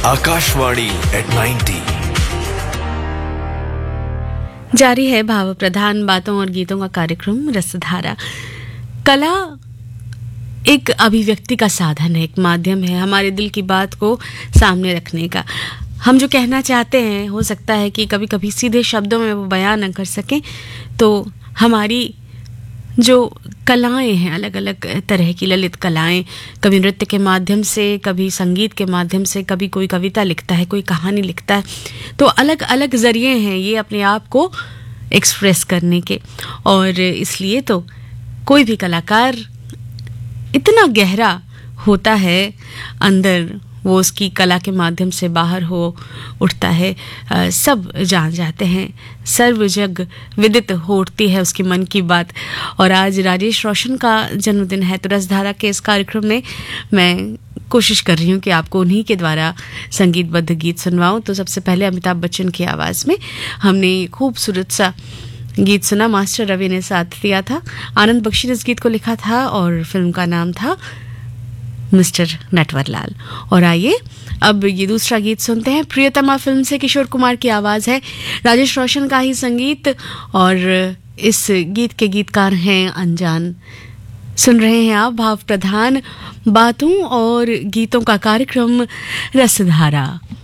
Akashvani eight 90। जारी है भाव प्रधान बातों और गीतों का कार्यक्रम रसधारा। कला एक अभिव्यक्ति का साधन है, एक माध्यम है हमारे दिल की बात को सामने रखने का। हम जो कहना चाहते हैं हो सकता है कि कभी कभी सीधे शब्दों में वो बयान न कर सकें, तो हमारी जो कलाएं हैं, अलग अलग तरह की ललित कलाएं, कभी नृत्य के माध्यम से, कभी संगीत के माध्यम से, कभी कोई कविता लिखता है, कोई कहानी लिखता है, तो अलग अलग जरिए हैं ये अपने आप को एक्सप्रेस करने के। और इसलिए तो कोई भी कलाकार इतना गहरा होता है अंदर, वो उसकी कला के माध्यम से बाहर हो उठता है। सब जान जाते हैं, सर्व जग विदित हो उठती है उसकी मन की बात। और आज राजेश रोशन का जन्मदिन है, तो रसधारा के इस कार्यक्रम में मैं कोशिश कर रही हूँ कि आपको उन्हीं के द्वारा संगीतबद्ध गीत सुनवाऊँ। तो सबसे पहले अमिताभ बच्चन की आवाज़ में हमने खूबसूरत सा गीत सुना, मास्टर रवि ने साथ दिया था, आनंद बख्शी ने इस गीत को लिखा था और फिल्म का नाम था मिस्टर नटवरलाल। और आइए अब ये दूसरा गीत सुनते हैं। प्रियतमा फिल्म से किशोर कुमार की आवाज़ है, राजेश रोशन का ही संगीत, और इस गीत के गीतकार हैं अनजान। सुन रहे हैं आप भाव प्रधान बातों और गीतों का कार्यक्रम रसधारा।